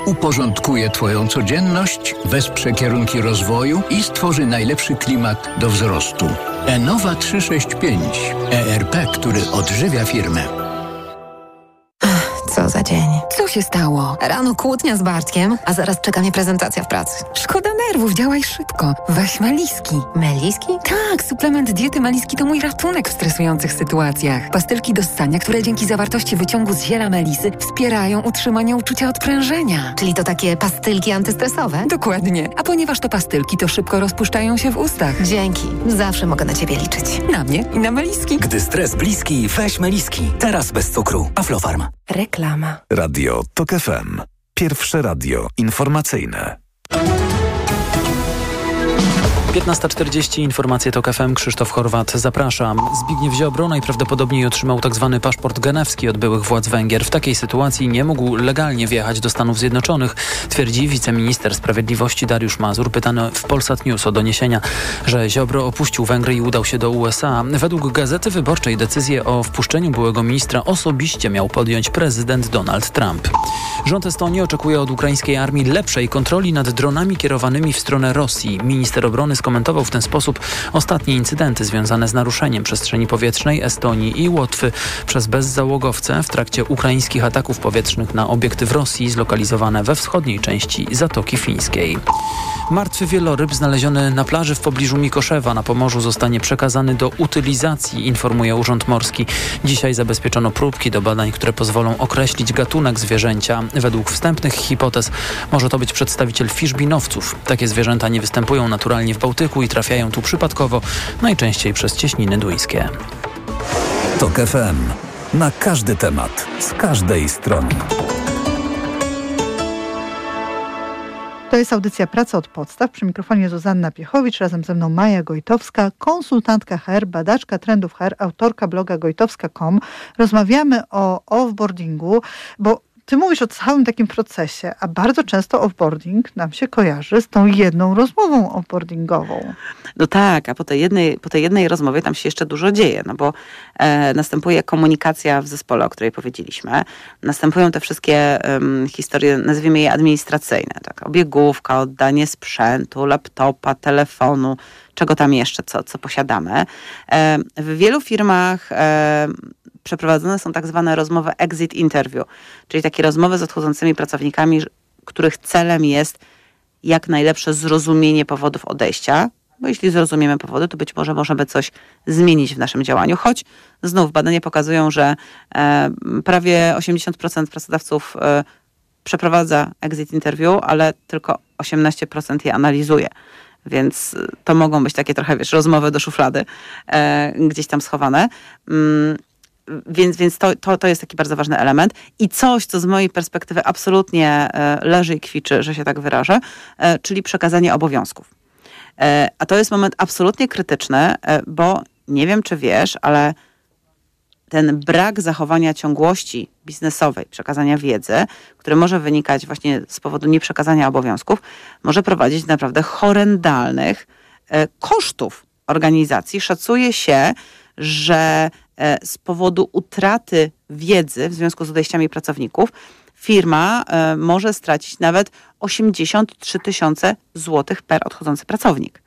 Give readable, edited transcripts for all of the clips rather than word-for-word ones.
Uporządkuje Twoją codzienność, wesprze kierunki rozwoju i stworzy najlepszy klimat do wzrostu. Enova 365. ERP, który odżywia firmę. Co za dzień. Co się stało? Rano kłótnia z Bartkiem, a zaraz czeka mnie prezentacja w pracy. Szkoda nerwów, działaj szybko. Weź Meliski. Meliski? Tak, suplement diety Meliski to mój ratunek w stresujących sytuacjach. Pastylki do ssania, które dzięki zawartości wyciągu z ziela melisy wspierają utrzymanie uczucia odprężenia. Czyli to takie pastylki antystresowe? Dokładnie. A ponieważ to pastylki, to szybko rozpuszczają się w ustach. Dzięki. Zawsze mogę na Ciebie liczyć. Na mnie i na Meliski. Gdy stres bliski, weź Meliski. Teraz bez cukru. Aflofarm. Reklama. Radio TOK FM. Pierwsze radio informacyjne. 15:40, informacje TOK FM, Krzysztof Horwat, zapraszam. Zbigniew Ziobro najprawdopodobniej otrzymał tzw. paszport genewski od byłych władz Węgier. W takiej sytuacji nie mógł legalnie wjechać do Stanów Zjednoczonych, twierdzi wiceminister sprawiedliwości Dariusz Mazur, pytany w Polsat News o doniesienia, że Ziobro opuścił Węgry i udał się do USA. Według Gazety Wyborczej decyzję o wpuszczeniu byłego ministra osobiście miał podjąć prezydent Donald Trump. Rząd Estonii oczekuje od ukraińskiej armii lepszej kontroli nad dronami kierowanymi w stronę Rosji. Minister obrony skomentował w ten sposób ostatnie incydenty związane z naruszeniem przestrzeni powietrznej Estonii i Łotwy przez bezzałogowce w trakcie ukraińskich ataków powietrznych na obiekty w Rosji zlokalizowane we wschodniej części Zatoki Fińskiej. Martwy wieloryb znaleziony na plaży w pobliżu Mikoszewa na Pomorzu zostanie przekazany do utylizacji, informuje Urząd Morski. Dzisiaj zabezpieczono próbki do badań, które pozwolą określić gatunek zwierzęcia. Według wstępnych hipotez może to być przedstawiciel fiszbinowców. Takie zwierzęta nie występują naturalnie w Bałtyku i trafiają tu przypadkowo, najczęściej przez cieśniny duńskie. TOK FM. Na każdy temat, z każdej strony. To jest audycja Praca od podstaw. Przy mikrofonie Zuzanna Piechowicz, razem ze mną Maja Gojtowska, konsultantka HR, badaczka trendów HR, autorka bloga gojtowska.com. Rozmawiamy o offboardingu, bo ty mówisz o całym takim procesie, a bardzo często offboarding nam się kojarzy z tą jedną rozmową offboardingową. No tak, a po tej jednej rozmowie tam się jeszcze dużo dzieje, no bo następuje komunikacja w zespole, o której powiedzieliśmy. Następują te wszystkie historie, nazwijmy je administracyjne, tak? Obiegówka, oddanie sprzętu, laptopa, telefonu, czego tam jeszcze, co posiadamy. W wielu firmach przeprowadzone są tak zwane rozmowy exit interview, czyli takie rozmowy z odchodzącymi pracownikami, których celem jest jak najlepsze zrozumienie powodów odejścia, bo jeśli zrozumiemy powody, to być może możemy coś zmienić w naszym działaniu, choć znów badania pokazują, że prawie 80% pracodawców przeprowadza exit interview, ale tylko 18% je analizuje. Więc to mogą być takie trochę, rozmowy do szuflady gdzieś tam schowane. Więc to jest taki bardzo ważny element. I coś, co z mojej perspektywy absolutnie leży i kwiczy, że się tak wyrażę, czyli przekazanie obowiązków. A to jest moment absolutnie krytyczny, bo nie wiem, czy wiesz, ale ten brak zachowania ciągłości biznesowej, przekazania wiedzy, który może wynikać właśnie z powodu nieprzekazania obowiązków, może prowadzić do naprawdę horrendalnych kosztów organizacji. Szacuje się, że z powodu utraty wiedzy w związku z odejściami pracowników firma może stracić nawet 83 000 złotych per odchodzący pracownik.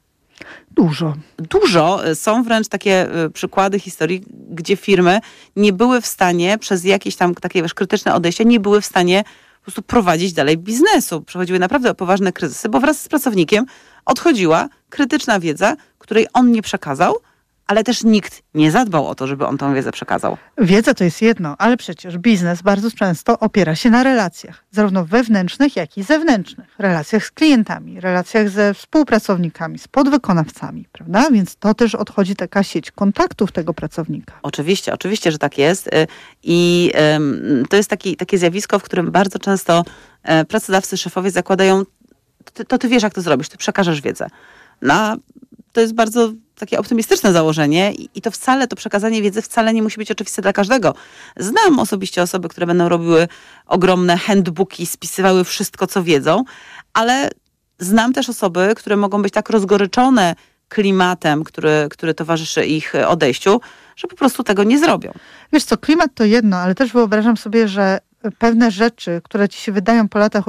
Dużo. Są wręcz takie przykłady historii, gdzie firmy nie były w stanie przez jakieś tam takie krytyczne odejście, nie były w stanie po prostu prowadzić dalej biznesu. Przechodziły naprawdę poważne kryzysy, bo wraz z pracownikiem odchodziła krytyczna wiedza, której on nie przekazał, ale też nikt nie zadbał o to, żeby on tą wiedzę przekazał. Wiedza to jest jedno, ale przecież biznes bardzo często opiera się na relacjach, zarówno wewnętrznych, jak i zewnętrznych. Relacjach z klientami, relacjach ze współpracownikami, z podwykonawcami, prawda? Więc to też odchodzi taka sieć kontaktów tego pracownika. Oczywiście, że tak jest. I to jest takie zjawisko, w którym bardzo często pracodawcy, szefowie zakładają, to ty wiesz, jak to zrobisz, ty przekażesz wiedzę. To jest bardzo takie optymistyczne założenie i to przekazanie wiedzy wcale nie musi być oczywiste dla każdego. Znam osobiście osoby, które będą robiły ogromne handbooki, spisywały wszystko, co wiedzą, ale znam też osoby, które mogą być tak rozgoryczone klimatem, który towarzyszy ich odejściu, że po prostu tego nie zrobią. Wiesz co, klimat to jedno, ale też wyobrażam sobie, że pewne rzeczy, które ci się wydają po latach